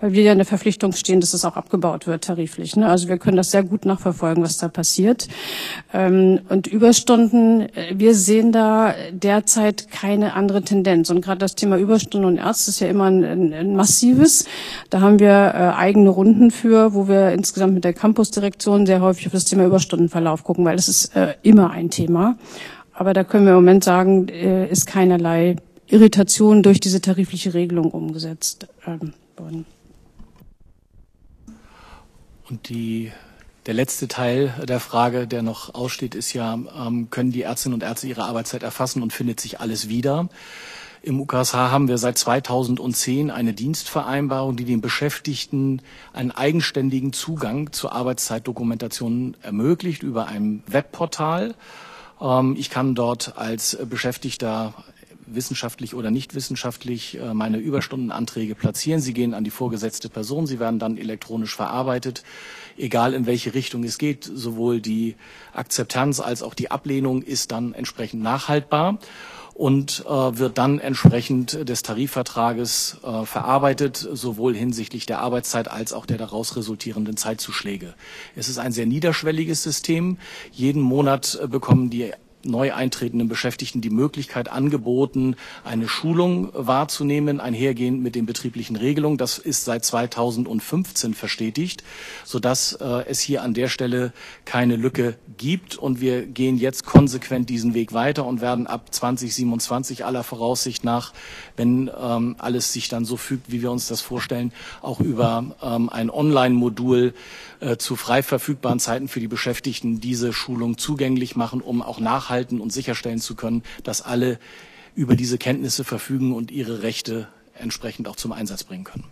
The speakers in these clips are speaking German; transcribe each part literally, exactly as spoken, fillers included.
weil wir ja in der Verpflichtung stehen, dass es auch abgebaut wird tariflich. Ne? Also wir können das sehr gut nachverfolgen, was da passiert. Ähm, und Überstunden, wir sehen da derzeit keine andere Tendenz. Und gerade das Thema Überstunden und Ärzte ist ja immer ein, ein, ein massives. Da haben wir äh, eigene Runden für, wo wir insgesamt mit der Campusdirektion sehr häufig auf das Thema Überstundenverlauf gucken, weil das ist äh, immer ein Thema. Aber da können wir im Moment sagen, äh, ist keinerlei Irritation durch diese tarifliche Regelung umgesetzt ähm, worden. Und die, der letzte Teil der Frage, der noch aussteht, ist ja, ähm, können die Ärztinnen und Ärzte ihre Arbeitszeit erfassen und findet sich alles wieder? Im U K S H haben wir seit zweitausendzehn eine Dienstvereinbarung, die den Beschäftigten einen eigenständigen Zugang zur Arbeitszeitdokumentation ermöglicht über ein Webportal. Ähm, ich kann dort als Beschäftigter wissenschaftlich oder nicht wissenschaftlich meine Überstundenanträge platzieren. Sie gehen an die vorgesetzte Person, sie werden dann elektronisch verarbeitet, egal in welche Richtung es geht. Sowohl die Akzeptanz als auch die Ablehnung ist dann entsprechend nachhaltbar und äh, wird dann entsprechend des Tarifvertrages äh, verarbeitet, sowohl hinsichtlich der Arbeitszeit als auch der daraus resultierenden Zeitzuschläge. Es ist ein sehr niederschwelliges System. Jeden Monat äh, bekommen die neu eintretenden Beschäftigten die Möglichkeit angeboten, eine Schulung wahrzunehmen, einhergehend mit den betrieblichen Regelungen. Das ist seit zweitausendfünfzehn verstetigt, sodass äh, es hier an der Stelle keine Lücke gibt. Und wir gehen jetzt konsequent diesen Weg weiter und werden ab zweitausendsiebenundzwanzig aller Voraussicht nach, wenn ähm, alles sich dann so fügt, wie wir uns das vorstellen, auch über ähm, ein Online-Modul äh, zu frei verfügbaren Zeiten für die Beschäftigten diese Schulung zugänglich machen, um auch nachhaltig und sicherstellen zu können, dass alle über diese Kenntnisse verfügen und ihre Rechte entsprechend auch zum Einsatz bringen können.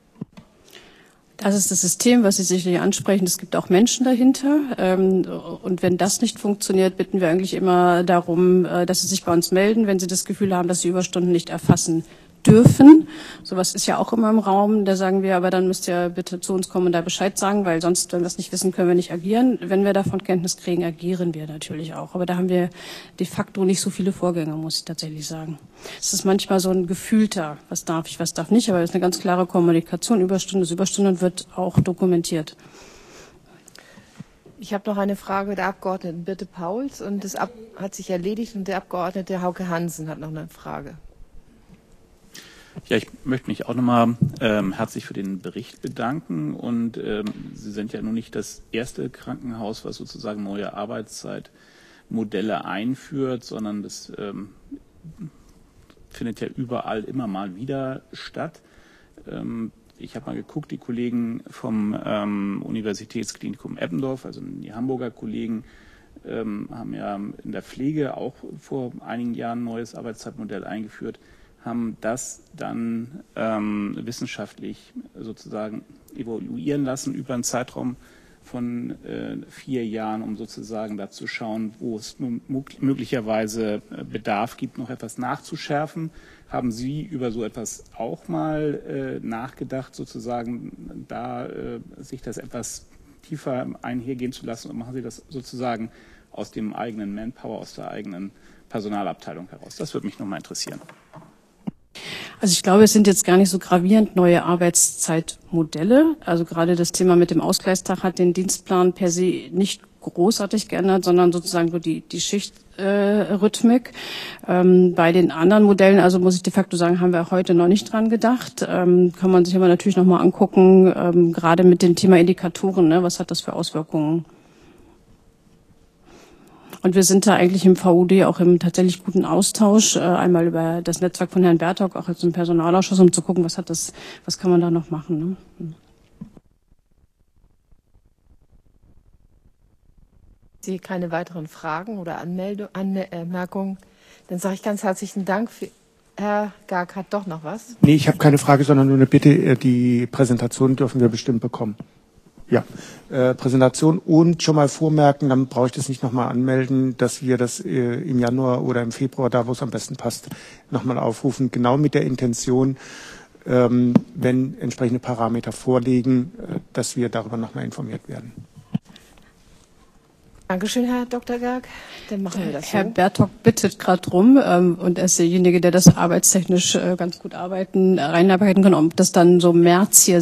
Das ist das System, was Sie sicherlich ansprechen. Es gibt auch Menschen dahinter. Und wenn das nicht funktioniert, bitten wir eigentlich immer darum, dass Sie sich bei uns melden, wenn Sie das Gefühl haben, dass Sie Überstunden nicht erfassen dürfen. Sowas ist ja auch immer im Raum. Da sagen wir, aber dann müsst ihr bitte zu uns kommen und da Bescheid sagen, weil sonst, wenn wir es nicht wissen, können wir nicht agieren. Wenn wir davon Kenntnis kriegen, agieren wir natürlich auch. Aber da haben wir de facto nicht so viele Vorgänge, muss ich tatsächlich sagen. Es ist manchmal so ein gefühlter, was darf ich, was darf nicht, aber es ist eine ganz klare Kommunikation. Überstunde ist Überstunde und wird auch dokumentiert. Ich habe noch eine Frage der Abgeordneten Birte Pauls und das Ab hat sich erledigt und der Abgeordnete Hauke Hansen hat noch eine Frage. Ja, ich möchte mich auch nochmal ähm, herzlich für den Bericht bedanken und ähm, Sie sind ja nun nicht das erste Krankenhaus, was sozusagen neue Arbeitszeitmodelle einführt, sondern das ähm, findet ja überall immer mal wieder statt. Ähm, ich habe mal geguckt, die Kollegen vom ähm, Universitätsklinikum Eppendorf, also die Hamburger Kollegen, ähm, haben ja in der Pflege auch vor einigen Jahren ein neues Arbeitszeitmodell eingeführt, haben das dann ähm, wissenschaftlich sozusagen evaluieren lassen über einen Zeitraum von äh, vier Jahren, um sozusagen da zu schauen, wo es möglicherweise Bedarf gibt, noch etwas nachzuschärfen. Haben Sie über so etwas auch mal äh, nachgedacht, sozusagen da äh, sich das etwas tiefer einhergehen zu lassen, und machen Sie das sozusagen aus dem eigenen Manpower, aus der eigenen Personalabteilung heraus? Das würde mich nochmal interessieren. Also ich glaube, es sind jetzt gar nicht so gravierend neue Arbeitszeitmodelle. Also gerade das Thema mit dem Ausgleichstag hat den Dienstplan per se nicht großartig geändert, sondern sozusagen nur die, die Schichtrhythmik. Äh, ähm, bei den anderen Modellen, also muss ich de facto sagen, haben wir auch heute noch nicht dran gedacht. Ähm, kann man sich aber natürlich noch mal angucken, ähm, gerade mit dem Thema Indikatoren, ne, was hat das für Auswirkungen? Und wir sind da eigentlich im V U D auch im tatsächlich guten Austausch, äh, einmal über das Netzwerk von Herrn Bertok, auch jetzt im Personalausschuss, um zu gucken, was hat das, was kann man da noch machen. Ne? Hm. Ich sehe keine weiteren Fragen oder Anmeldung, Anmerkungen. Dann sage ich ganz herzlichen Dank. Für, Herr Garg hat doch noch was. Nee, ich habe keine Frage, sondern nur eine Bitte. Die Präsentation dürfen wir bestimmt bekommen. Ja, äh, Präsentation und schon mal vormerken, dann brauche ich das nicht nochmal anmelden, dass wir das äh, im Januar oder im Februar, da wo es am besten passt, nochmal aufrufen. Genau mit der Intention, ähm, wenn entsprechende Parameter vorliegen, äh, dass wir darüber nochmal informiert werden. Dankeschön, Herr Doktor Garg. Dann machen wir das Herr so. Bertok bittet gerade drum ähm, und er ist derjenige, der das arbeitstechnisch äh, ganz gut arbeiten, reinarbeiten kann, ob das dann so März hier